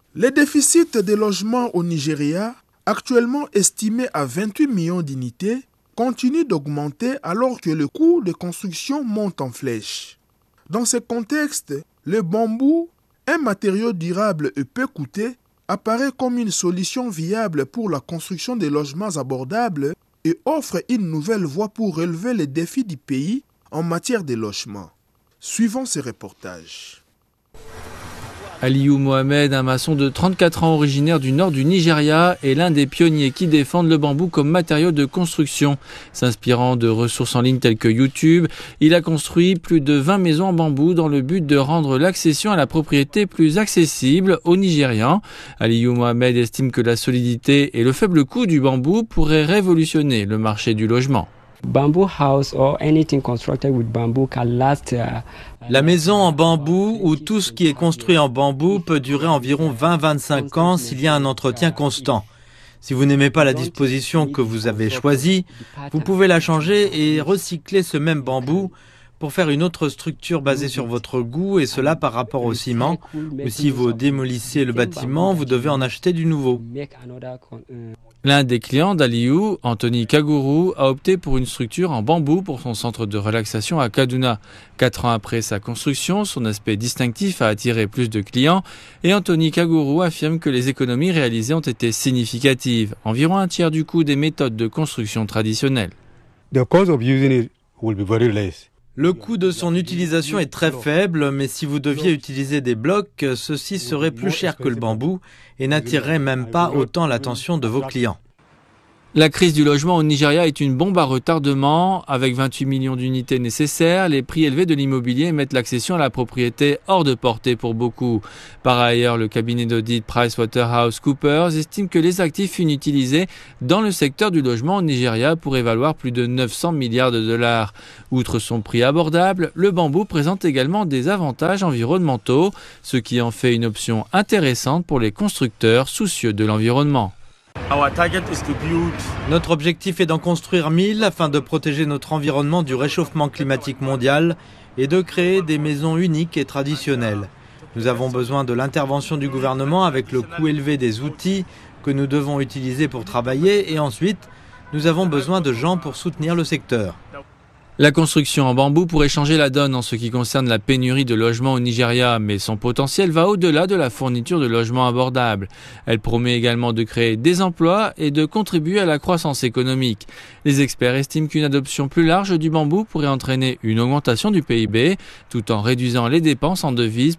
Les déficits des logements au Nigeria, actuellement estimés à 28 millions d'unités, continuent d'augmenter alors que le coût de construction monte en flèche. Dans ce contexte, le bambou, un matériau durable et peu coûteux, apparaît comme une solution viable pour la construction de logements abordables et offre une nouvelle voie pour relever les défis du pays en matière de logement. Suivons ce reportage. Aliou Mohamed, un maçon de 34 ans originaire du nord du Nigeria, est l'un des pionniers qui défendent le bambou comme matériau de construction. S'inspirant de ressources en ligne telles que YouTube, il a construit plus de 20 maisons en bambou dans le but de rendre l'accession à la propriété plus accessible aux Nigérians. Aliou Mohamed estime que la solidité et le faible coût du bambou pourraient révolutionner le marché du logement. La maison en bambou ou tout ce qui est construit en bambou peut durer environ 20-25 ans s'il y a un entretien constant. Si vous n'aimez pas la disposition que vous avez choisie, vous pouvez la changer et recycler ce même bambou pour faire une autre structure basée sur votre goût et cela par rapport au ciment. Ou si vous démolissez le bâtiment, vous devez en acheter du nouveau. L'un des clients d'Aliou, Anthony Kaguru, a opté pour une structure en bambou pour son centre de relaxation à Kaduna. 4 ans après sa construction, son aspect distinctif a attiré plus de clients et Anthony Kaguru affirme que les économies réalisées ont été significatives, environ un tiers du coût des méthodes de construction traditionnelles. Le coût de son utilisation est très faible, mais si vous deviez utiliser des blocs, ceci serait plus cher que le bambou et n'attirerait même pas autant l'attention de vos clients. La crise du logement au Nigeria est une bombe à retardement. Avec 28 millions d'unités nécessaires, les prix élevés de l'immobilier mettent l'accession à la propriété hors de portée pour beaucoup. Par ailleurs, le cabinet d'audit PricewaterhouseCoopers estime que les actifs inutilisés dans le secteur du logement au Nigeria pourraient valoir plus de 900 milliards de dollars. Outre son prix abordable, le bambou présente également des avantages environnementaux, ce qui en fait une option intéressante pour les constructeurs soucieux de l'environnement. Notre objectif est d'en construire 1000 afin de protéger notre environnement du réchauffement climatique mondial et de créer des maisons uniques et traditionnelles. Nous avons besoin de l'intervention du gouvernement avec le coût élevé des outils que nous devons utiliser pour travailler et ensuite, nous avons besoin de gens pour soutenir le secteur. La construction en bambou pourrait changer la donne en ce qui concerne la pénurie de logements au Nigeria, mais son potentiel va au-delà de la fourniture de logements abordables. Elle promet également de créer des emplois et de contribuer à la croissance économique. Les experts estiment qu'une adoption plus large du bambou pourrait entraîner une augmentation du PIB, tout en réduisant les dépenses en devises